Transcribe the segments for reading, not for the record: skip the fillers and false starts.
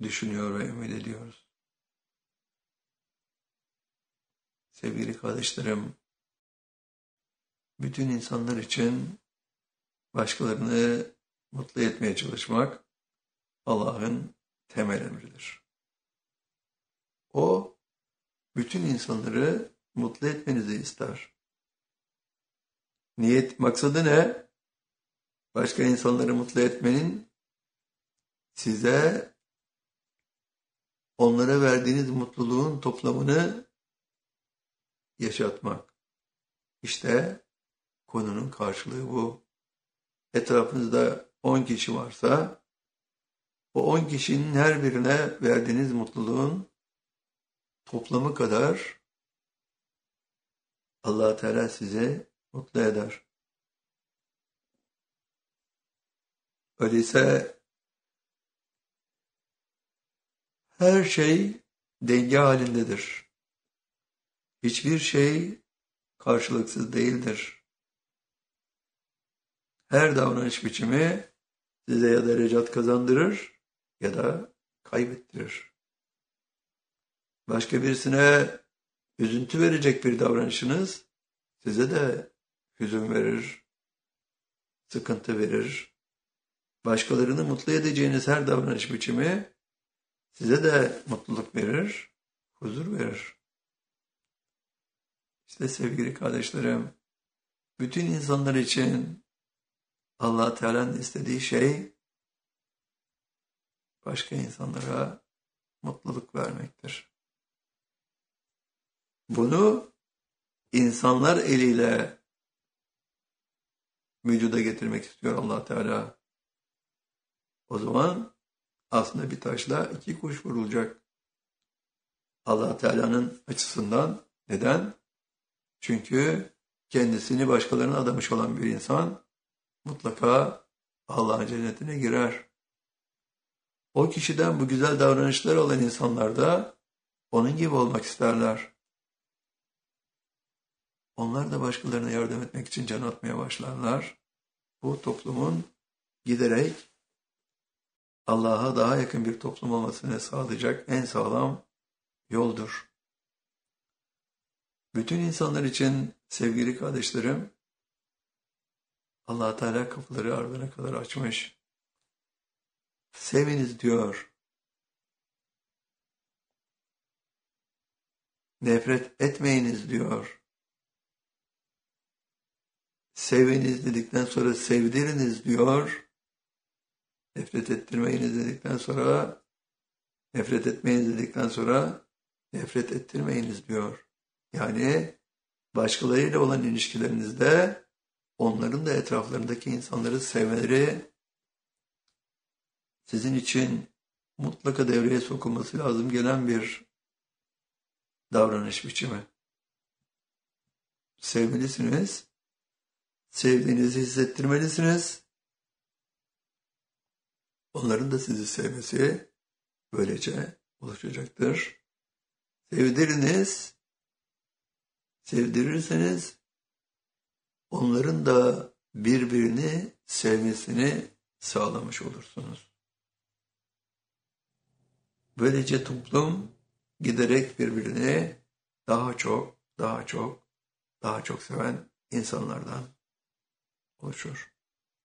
düşünüyor ve ümit ediyoruz. Sevgili kardeşlerim, bütün insanlar için başkalarını mutlu etmeye çalışmak Allah'ın temel emridir. O, bütün insanları mutlu etmenizi ister. Maksadı ne? Başka insanları mutlu etmenin size onlara verdiğiniz mutluluğun toplamını yaşatmak. İşte konunun karşılığı bu. Etrafınızda 10 kişi varsa o 10 kişinin her birine verdiğiniz mutluluğun toplamı kadar Allah Teala sizi mutlu eder. Öyleyse her şey denge halindedir. Hiçbir şey karşılıksız değildir. Her davranış biçimi size ya derecat kazandırır ya da kaybettirir. Başka birisine üzüntü verecek bir davranışınız size de hüzün verir, sıkıntı verir. Başkalarını mutlu edeceğiniz her davranış biçimi size de mutluluk verir, huzur verir. İşte sevgili kardeşlerim, bütün insanlar için Allah Teala'nın istediği şey başka insanlara mutluluk vermektir. Bunu insanlar eliyle vücuda getirmek istiyor Allah Teala. O zaman aslında bir taşla iki kuş vurulacak. Allah Teala'nın açısından. Neden? Çünkü kendisini başkalarına adamış olan bir insan mutlaka Allah'ın cennetine girer. O kişiden bu güzel davranışlar olan insanlar da onun gibi olmak isterler. Onlar da başkalarına yardım etmek için can atmaya başlarlar. Bu toplumun giderek Allah'a daha yakın bir toplum olmasını sağlayacak en sağlam yoldur. Bütün insanlar için sevgili kardeşlerim, Allah Teala kapıları ardına kadar açmış. Seviniz diyor. Nefret etmeyiniz diyor. Seviniz dedikten sonra sevdiriniz diyor. Nefret ettirmeyiniz dedikten sonra, nefret etmeyiniz dedikten sonra nefret ettirmeyiniz diyor. Yani başkalarıyla olan ilişkilerinizde onların da etraflarındaki insanları sevmeleri sizin için mutlaka devreye sokulması lazım gelen bir davranış biçimi. Sevmelisiniz, sevdiğinizi hissettirmelisiniz. Onların da sizi sevmesi böylece oluşacaktır. Sevdirirseniz onların da birbirini sevmesini sağlamış olursunuz. Böylece toplum giderek birbirini daha çok seven insanlardan oluşur.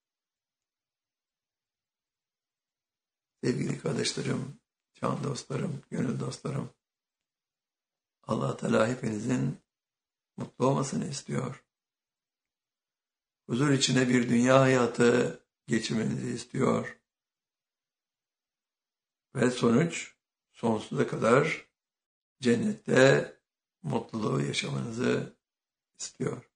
Sevgili kardeşlerim, can dostlarım, gönül dostlarım, Allah Teala hepinizin mutlu olmasını istiyor. Huzur içinde bir dünya hayatı geçirmenizi istiyor. Ve sonuç sonsuza kadar cennette mutluluğu yaşamanızı istiyor.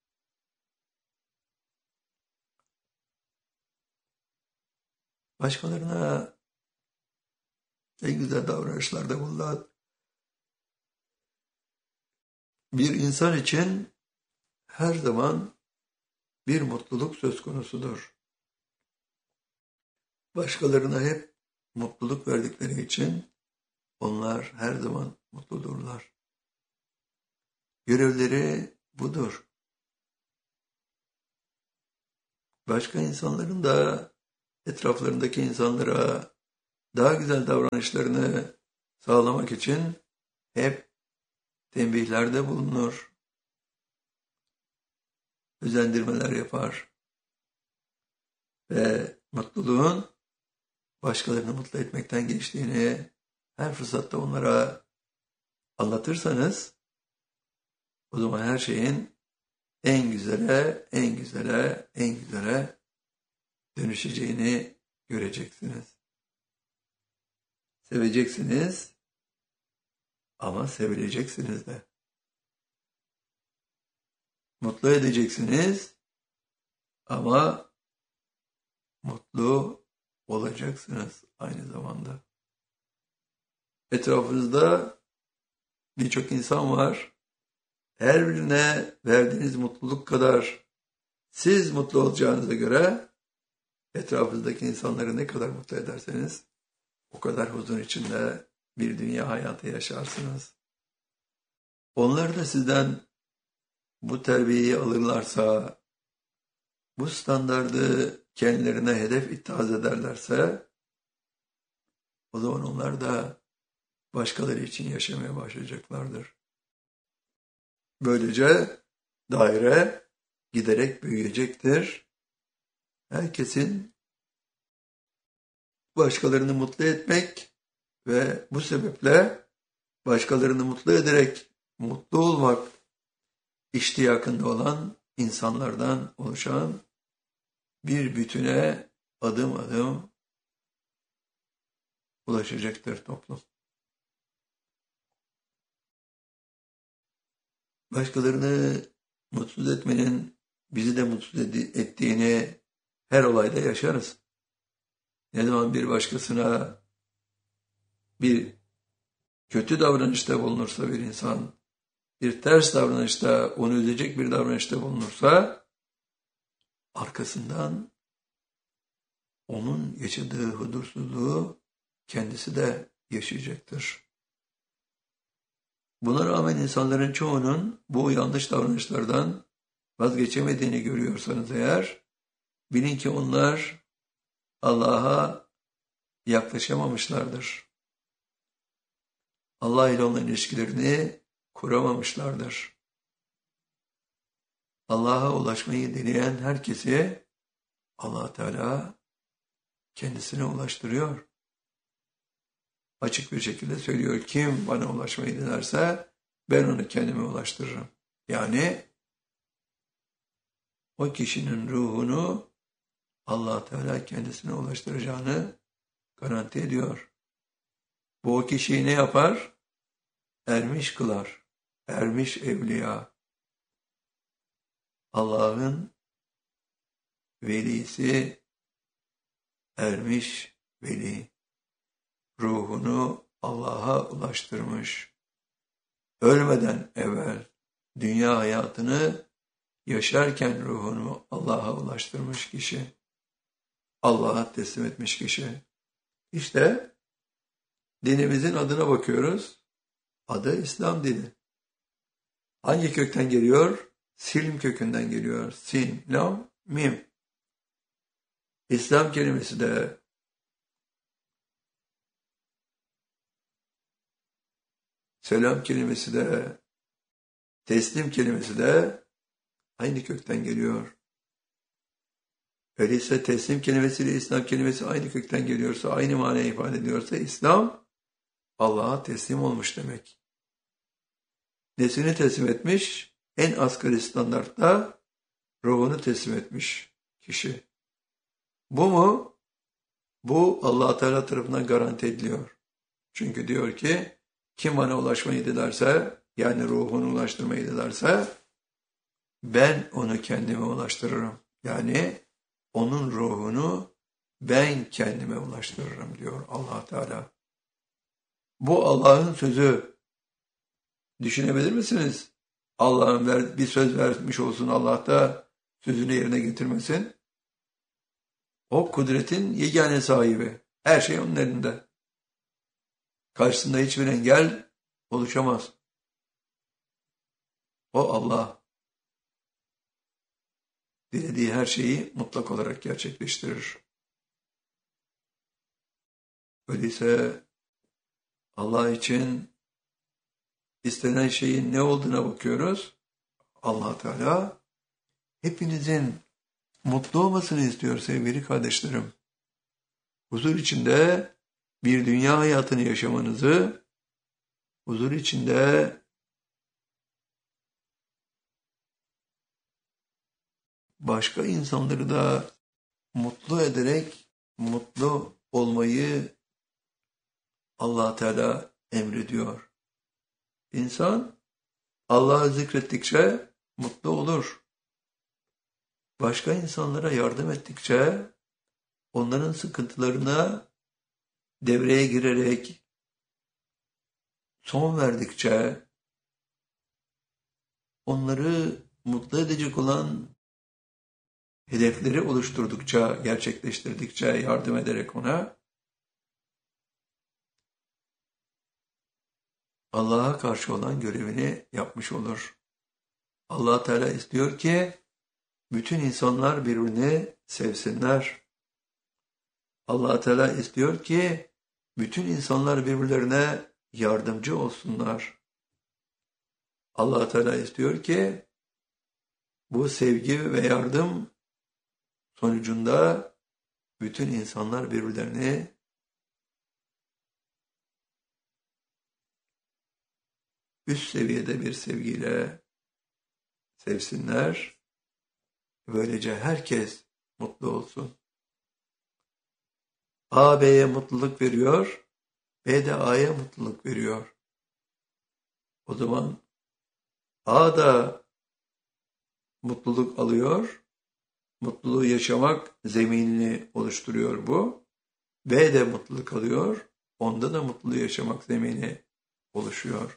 Başkalarına en güzel davranışlarda bulunan bir insan için her zaman bir mutluluk söz konusudur. Başkalarına hep mutluluk verdikleri için onlar her zaman mutludurlar. Görevleri budur. Başka insanların da etraflarındaki insanlara daha güzel davranışlarını sağlamak için hep tembihlerde bulunur, özendirmeler yapar ve mutluluğun başkalarını mutlu etmekten geçtiğini her fırsatta onlara anlatırsanız, o zaman her şeyin en güzele, en güzele, en güzele dönüşeceğini göreceksiniz. Seveceksiniz ama sevileceksiniz de. Mutlu edeceksiniz ama mutlu olacaksınız aynı zamanda. Etrafınızda birçok insan var. Her birine verdiğiniz mutluluk kadar siz mutlu olacağınıza göre etrafınızdaki insanları ne kadar mutlu ederseniz o kadar huzur içinde bir dünya hayatı yaşarsınız. Onlar da sizden bu terbiyeyi alırlarsa, bu standardı kendilerine hedef ittihaz ederlerse, o zaman onlar da başkaları için yaşamaya başlayacaklardır. Böylece daire giderek büyüyecektir. Herkesin başkalarını mutlu etmek ve bu sebeple başkalarını mutlu ederek mutlu olmak iştiyakında olan insanlardan oluşan bir bütüne adım adım ulaşacaktır toplum. Başkalarını mutsuz etmenin bizi de mutsuz ettiğini her olayda yaşarız. Ne zaman bir başkasına bir kötü davranışta bulunursa bir insan, bir ters davranışta, onu üzecek bir davranışta bulunursa, arkasından onun yaşadığı huzursuzluğu kendisi de yaşayacaktır. Buna rağmen insanların çoğunun bu yanlış davranışlardan vazgeçemediğini görüyorsanız eğer, bilin ki onlar Allah'a yaklaşamamışlardır. Allah ile olan ilişkilerini kuramamışlardır. Allah'a ulaşmayı dileyen herkesi Allah Teala kendisine ulaştırıyor. Açık bir şekilde söylüyor, kim bana ulaşmayı dilerse ben onu kendime ulaştırırım. Yani o kişinin ruhunu Allah Teala kendisine ulaştıracağını garanti ediyor. Bu o kişiyi ne yapar? Ermiş kılar. Ermiş evliya. Allah'ın velisi, ermiş veli. Ruhunu Allah'a ulaştırmış. Ölmeden evvel dünya hayatını yaşarken ruhunu Allah'a ulaştırmış kişi. Allah'a teslim etmiş kişi. İşte dinimizin adına bakıyoruz. Adı İslam dini. Hangi kökten geliyor? Silm kökünden geliyor. Sin, lam, mim. İslam kelimesi de selam kelimesi de, teslim kelimesi de aynı kökten geliyor. Öyleyse teslim kelimesiyle İslam kelimesi aynı kökten geliyorsa, aynı manayı ifade ediyorsa İslam, Allah'a teslim olmuş demek. Nesini teslim etmiş? En asgari standartta ruhunu teslim etmiş kişi. Bu mu? Bu Allah Teala tarafından garanti ediliyor. Çünkü diyor ki, kim bana ulaşmayı dilerse, yani ruhunu ulaştırmayı dilerse, ben onu kendime ulaştırırım. Yani onun ruhunu ben kendime ulaştırırım diyor Allah Teala. Bu Allah'ın sözü. Düşünebilir misiniz? Allah'ın bir söz vermiş olsun, Allah da sözünü yerine getirmesin. O kudretin yegane sahibi. Her şey onun elinde. Karşısında hiçbir engel oluşamaz. O Allah. Dilediği her şeyi mutlak olarak gerçekleştirir. Öyleyse Allah için istenen şeyin ne olduğuna bakıyoruz. Allah Teala hepinizin mutlu olmasını istiyor sevgili kardeşlerim. Huzur içinde bir dünya hayatını yaşamanızı, huzur içinde başka insanları da mutlu ederek mutlu olmayı Allah Teala emrediyor. İnsan Allah'ı zikrettikçe mutlu olur. Başka insanlara yardım ettikçe, onların sıkıntılarına devreye girerek son verdikçe, onları mutlu edecek olan hedefleri oluşturdukça, gerçekleştirdikçe, yardım ederek ona, Allah'a karşı olan görevini yapmış olur. Allah Teala istiyor ki bütün insanlar birbirini sevsinler. Allah Teala istiyor ki bütün insanlar birbirlerine yardımcı olsunlar. Allah Teala istiyor ki bu sevgi ve yardım sonucunda bütün insanlar birbirlerini üst seviyede bir sevgiyle sevsinler. Böylece herkes mutlu olsun. A B'ye mutluluk veriyor, B de A'ya mutluluk veriyor. O zaman A da mutluluk alıyor, mutluluğu yaşamak zeminini oluşturuyor bu. B de mutluluk alıyor, onda da mutluluğu yaşamak zemini oluşuyor.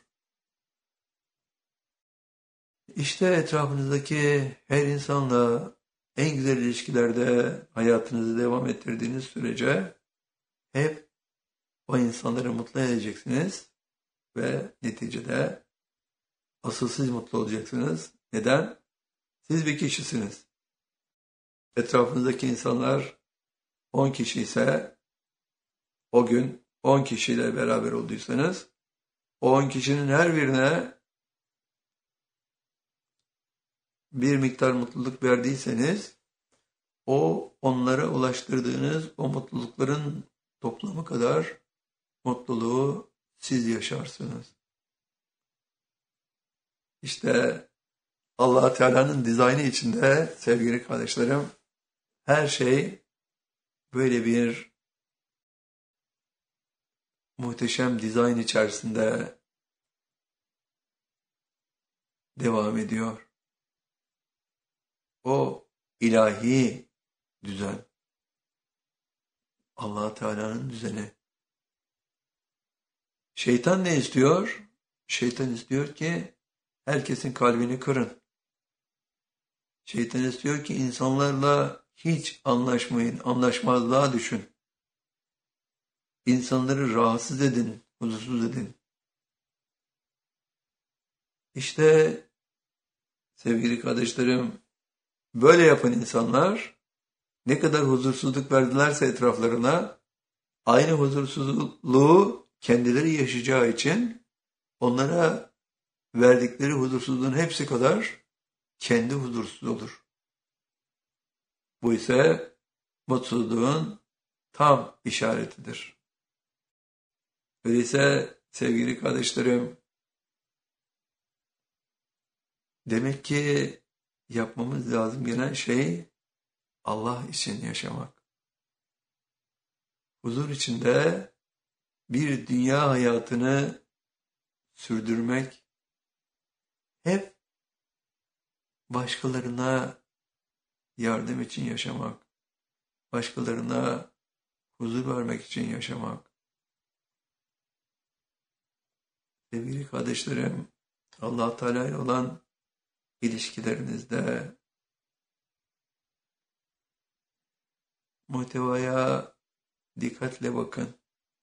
İşte etrafınızdaki her insanla en güzel ilişkilerde hayatınızı devam ettirdiğiniz sürece hep o insanları mutlu edeceksiniz ve neticede asıl siz mutlu olacaksınız. Neden? Siz bir kişisiniz. Etrafınızdaki insanlar 10 kişi ise o gün 10 kişiyle beraber olduysanız o 10 kişinin her birine bir miktar mutluluk verdiyseniz o onlara ulaştırdığınız o mutlulukların toplamı kadar mutluluğu siz yaşarsınız. İşte Allah Teala'nın dizaynı içinde sevgili kardeşlerim her şey böyle bir muhteşem dizayn içerisinde devam ediyor. O ilahi düzen, Allah Teala'nın düzeni. Şeytan ne istiyor? Şeytan istiyor ki herkesin kalbini kırın. Şeytan istiyor ki insanlarla hiç anlaşmayın, anlaşmazlığa düşün. İnsanları rahatsız edin, huzursuz edin. İşte sevgili kardeşlerim, böyle yapan insanlar ne kadar huzursuzluk verdilerse etraflarına, aynı huzursuzluğu kendileri yaşayacağı için onlara verdikleri huzursuzluğun hepsi kadar kendi huzursuz olur. Bu ise mutsuzluğun tam işaretidir. Öyleyse sevgili kardeşlerim, demek ki yapmamız lazım gelen şey Allah için yaşamak. Huzur içinde bir dünya hayatını sürdürmek, hep başkalarına yardım için yaşamak, başkalarına huzur vermek için yaşamak. Sevgili kardeşlerim, Allah Teala ile olan ilişkilerinizde muhtevaya dikkatle bakın.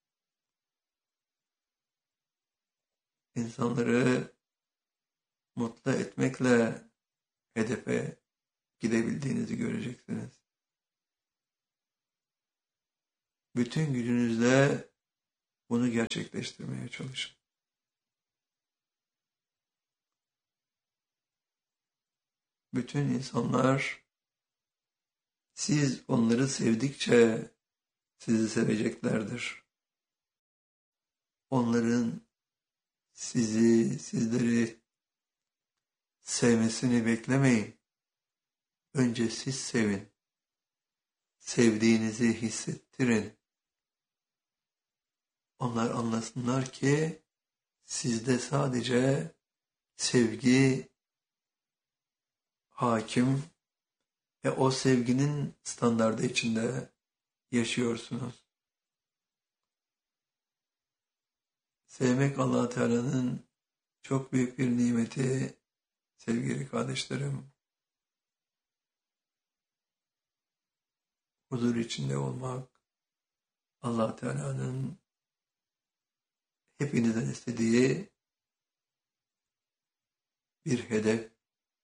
İnsanları mutlu etmekle hedefe gidebildiğinizi göreceksiniz. Bütün gücünüzle bunu gerçekleştirmeye çalışın. Bütün insanlar siz onları sevdikçe sizi seveceklerdir. Onların sizleri sevmesini beklemeyin. Önce siz sevin. Sevdiğinizi hissettirin. Onlar anlasınlar ki sizde sadece sevgi hakim ve o sevginin standardı içinde yaşıyorsunuz. Sevmek Allah Teala'nın çok büyük bir nimeti sevgili kardeşlerim. Huzur içinde olmak Allah Teala'nın hepinizden istediği bir hedef.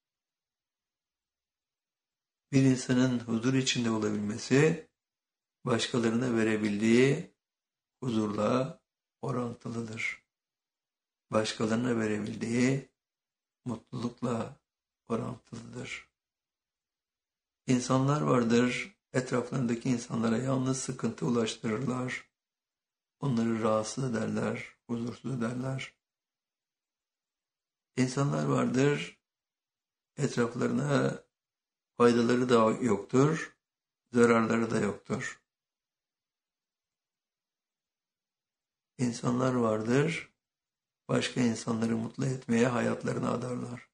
Bir insanın huzur içinde olabilmesi başkalarına verebildiği huzurla orantılıdır. Başkalarına verebildiği mutlulukla orantılıdır. İnsanlar vardır, etraflarındaki insanlara yalnız sıkıntı ulaştırırlar. Onları rahatsız ederler, huzursuz ederler. İnsanlar vardır, etraflarına faydaları da yoktur, zararları da yoktur. İnsanlar vardır, başka insanları mutlu etmeye hayatlarını adarlar.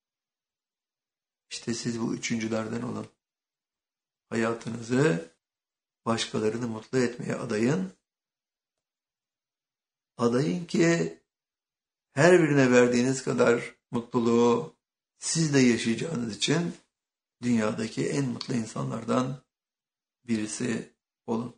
İşte siz bu üçüncülerden olun. Hayatınızı başkalarını mutlu etmeye adayın. Adayın ki her birine verdiğiniz kadar mutluluğu siz de yaşayacağınız için dünyadaki en mutlu insanlardan birisi olun.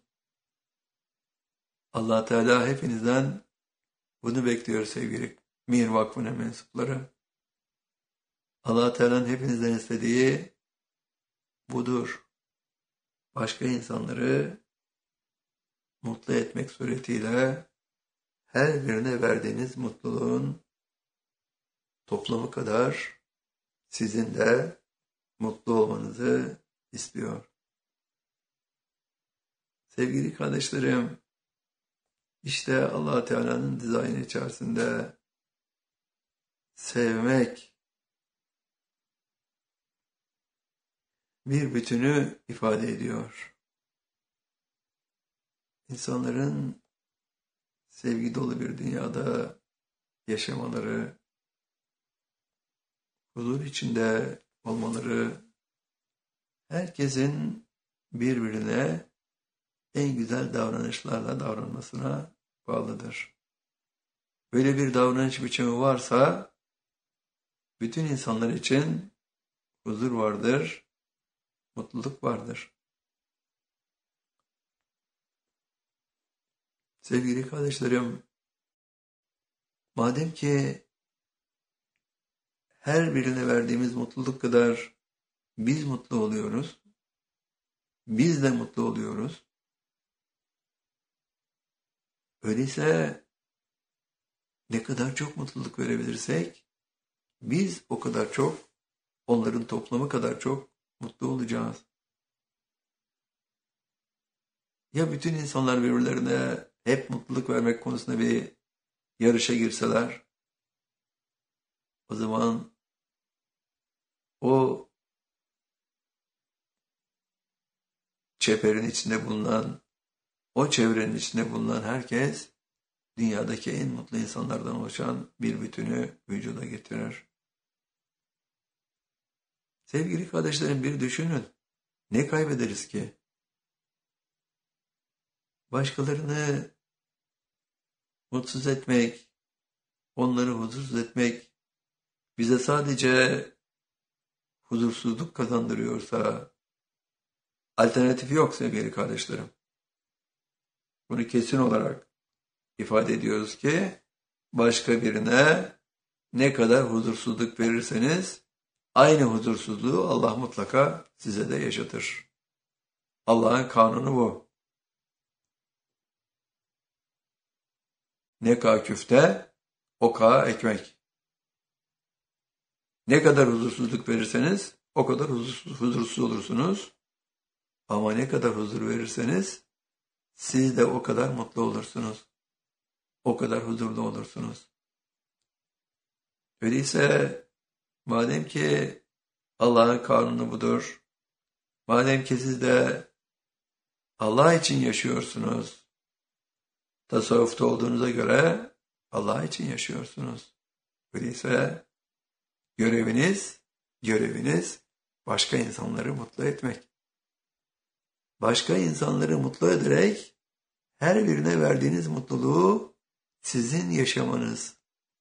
Allah Teala hepinizden bunu bekliyor sevgili Mir Vakfı'nın mensupları. Allah Teala'nın hepinizden istediği budur. Başka insanları mutlu etmek suretiyle her birine verdiğiniz mutluluğun toplamı kadar sizin de mutlu olmanızı istiyor. Sevgili kardeşlerim, işte Allah Teala'nın dizaynı içerisinde sevmek bir bütünü ifade ediyor. İnsanların sevgi dolu bir dünyada yaşamaları, huzur içinde olmaları, herkesin birbirine en güzel davranışlarla davranmasına bağlıdır. Böyle bir davranış biçimi varsa, bütün insanlar için huzur vardır, mutluluk vardır. Sevgili kardeşlerim, madem ki her birine verdiğimiz mutluluk kadar biz mutlu oluyoruz, biz de mutlu oluyoruz. Öyleyse ne kadar çok mutluluk verebilirsek, biz o kadar çok, onların toplamı kadar çok mutlu olacağız. Ya bütün insanlar birbirlerine hep mutluluk vermek konusunda bir yarışa girseler, o zaman o çeperin içinde bulunan, o çevrenin içinde bulunan herkes dünyadaki en mutlu insanlardan oluşan bir bütünü vücuda getirir. Sevgili kardeşlerim, bir düşünün. Ne kaybederiz ki? Başkalarını mutsuz etmek, onları huzursuz etmek bize sadece huzursuzluk kazandırıyorsa alternatifi yok sevgili kardeşlerim. Bunu kesin olarak ifade ediyoruz ki başka birine ne kadar huzursuzluk verirseniz aynı huzursuzluğu Allah mutlaka size de yaşatır. Allah'ın kanunu bu. Ne kadar küfte, o kadar ekmek. Ne kadar huzursuzluk verirseniz o kadar huzursuz olursunuz. Ama ne kadar huzur verirseniz siz de o kadar mutlu olursunuz. O kadar huzurlu olursunuz. Öyleyse madem ki Allah'ın kanunu budur, madem ki siz de Allah için yaşıyorsunuz, tasavvufta olduğunuza göre Allah için yaşıyorsunuz. Öyleyse göreviniz başka insanları mutlu etmek. Başka insanları mutlu ederek her birine verdiğiniz mutluluğu sizin yaşamanız.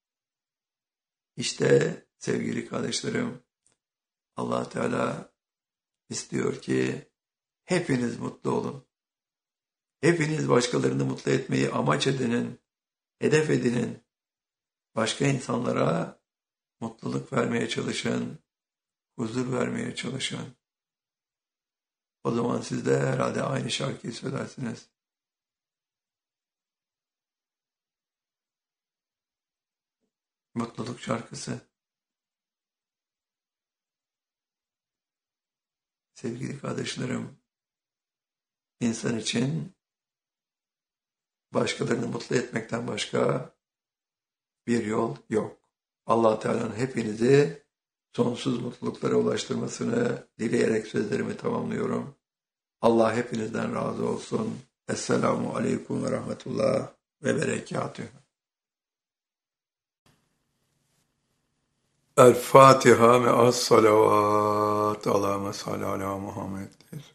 İşte sevgili kardeşlerim, Allah Teala istiyor ki hepiniz mutlu olun. Hepiniz başkalarını mutlu etmeyi amaç edinin, hedef edinin. Başka insanlara mutluluk vermeye çalışın, huzur vermeye çalışın. O zaman siz de herhalde aynı şarkıyı söylersiniz. Mutluluk şarkısı. Sevgili kardeşlerim, insan için başkalarını mutlu etmekten başka bir yol yok. Allah Teala'nın hepinizi sonsuz mutluluklara ulaştırmasını dileyerek sözlerimi tamamlıyorum. Allah hepinizden razı olsun. Esselamu Aleyküm ve Rahmetullah ve Berekatühü. El Fatiha me'as salavat. Allahümme salli ala Muhammed.